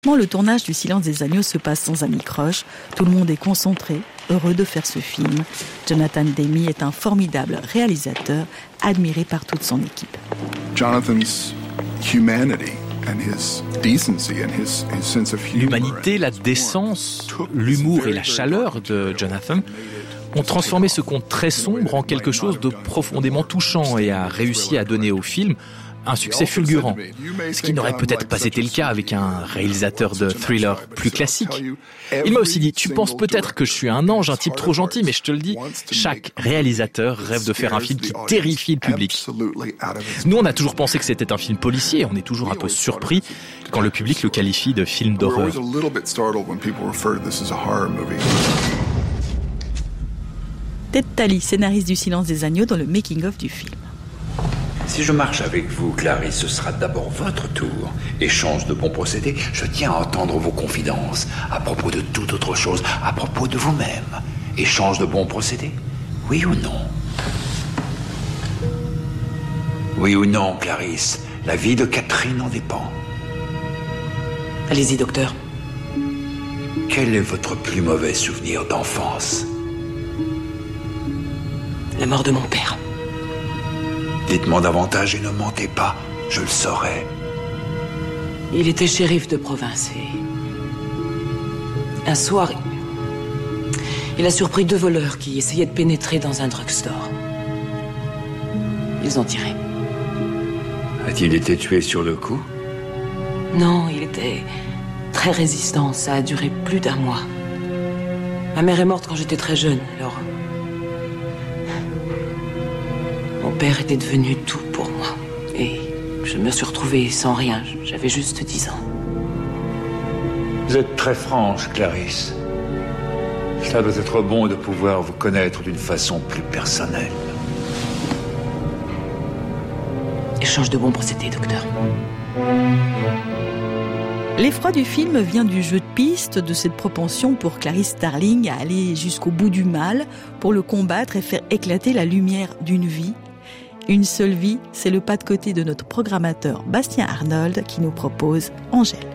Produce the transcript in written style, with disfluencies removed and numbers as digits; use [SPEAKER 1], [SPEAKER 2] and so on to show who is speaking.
[SPEAKER 1] Le tournage du Silence des agneaux se passe sans anicroche. Tout le monde est concentré, heureux de faire ce film. Jonathan Demme est un formidable réalisateur, admiré par toute son équipe.
[SPEAKER 2] Jonathan's humanity and his decency and his sense of humor.
[SPEAKER 3] L'humanité, la décence, l'humour et la chaleur de Jonathan ont transformé ce conte très sombre en quelque chose de profondément touchant et a réussi à donner au film un succès fulgurant, ce qui n'aurait peut-être pas été le cas avec un réalisateur de thriller plus classique. Il m'a aussi dit, tu penses peut-être que je suis un ange, un type trop gentil, mais je te le dis, chaque réalisateur rêve de faire un film qui terrifie le public. Nous, on a toujours pensé que c'était un film policier, on est toujours un peu surpris quand le public le qualifie de film d'horreur.
[SPEAKER 1] Ted Tally, scénariste du Silence des agneaux dans le making-of du film.
[SPEAKER 4] Si je marche avec vous, Clarisse, ce sera d'abord votre tour. Échange de bons procédés, je tiens à entendre vos confidences à propos de toute autre chose, à propos de vous-même. Échange de bons procédés, oui ou non? Oui ou non, Clarisse, la vie de Catherine en dépend.
[SPEAKER 5] Allez-y, docteur.
[SPEAKER 4] Quel est votre plus mauvais souvenir d'enfance?
[SPEAKER 5] La mort de mon père.
[SPEAKER 4] Dites-moi davantage et ne mentez pas, je le saurai.
[SPEAKER 5] Il était shérif de province et... un soir, il a surpris 2 voleurs qui essayaient de pénétrer dans un drugstore. Ils ont tiré.
[SPEAKER 4] A-t-il été tué sur le coup?
[SPEAKER 5] Non, il était très résistant. Ça a duré plus d'1 mois. Ma mère est morte quand j'étais très jeune, alors... Mon père était devenu tout pour moi. Et je me suis retrouvée sans rien. J'avais juste 10 ans.
[SPEAKER 4] Vous êtes très franche, Clarisse. Cela doit être bon de pouvoir vous connaître d'une façon plus personnelle.
[SPEAKER 5] Échange de bons procédés, docteur.
[SPEAKER 1] L'effroi du film vient du jeu de piste, de cette propension pour Clarice Starling à aller jusqu'au bout du mal, pour le combattre et faire éclater la lumière d'une vie. Une seule vie, c'est le pas de côté de notre programmateur Bastien Arnold qui nous propose Angèle.